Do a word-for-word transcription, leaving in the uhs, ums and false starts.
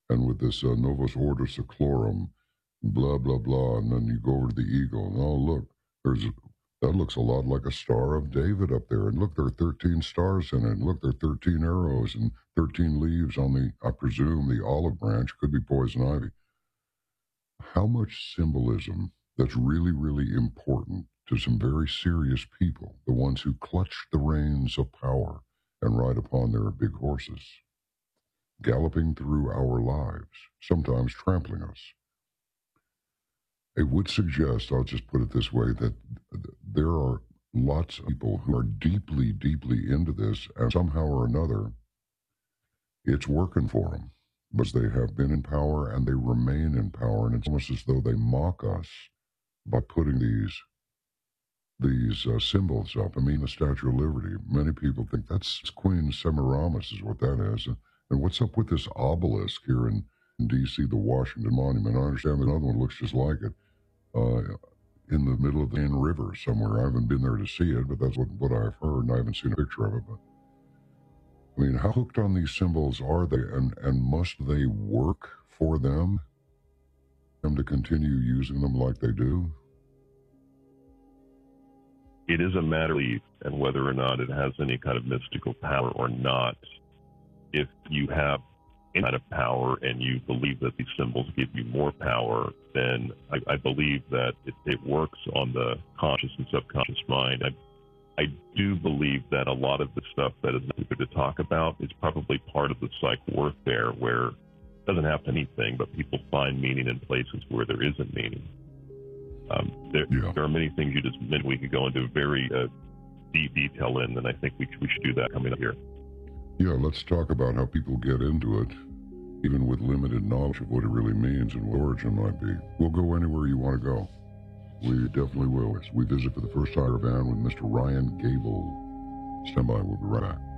and with this uh, Novus Ordo Seclorum, blah, blah, blah, and then you go over to the eagle, and oh, look, there's that looks a lot like a Star of David up there, and look, there are thirteen stars in it, and look, there are thirteen arrows and thirteen leaves on the, I presume, the olive branch, could be poison ivy. How much symbolism that's really, really important to some very serious people, the ones who clutch the reins of power and ride upon their big horses, galloping through our lives, sometimes trampling us. It would suggest, I'll just put it this way, that there are lots of people who are deeply, deeply into this, and somehow or another, it's working for them because they have been in power and they remain in power, and it's almost as though they mock us by putting these these uh, symbols up. I mean, the Statue of Liberty, many people think that's Queen Semiramis is what that is. And what's up with this obelisk here in, in D C, the Washington Monument? I understand another one looks just like it uh, in the middle of the Main River somewhere. I haven't been there to see it, but that's what, what I've heard, and I haven't seen a picture of it. But I mean, how hooked on these symbols are they, and, and must they work for them, them to continue using them like they do? It is a matter of belief and whether or not it has any kind of mystical power or not. If you have any kind of power and you believe that these symbols give you more power, then I, I believe that it, it works on the conscious and subconscious mind. I, I do believe that a lot of the stuff that is necessary to talk about is probably part of the psych warfare, where it doesn't have to be anything, but people find meaning in places where there isn't meaning. Um, there, yeah. there are many things you just meant we could go into very uh, deep detail in, and I think we, we should do that coming up here. Yeah, let's talk about how people get into it, even with limited knowledge of what it really means and what origin might be. We'll go anywhere you want to go. We definitely will. We visit for the first time band with Mister Ryan Gable. Stand by, we'll be right back.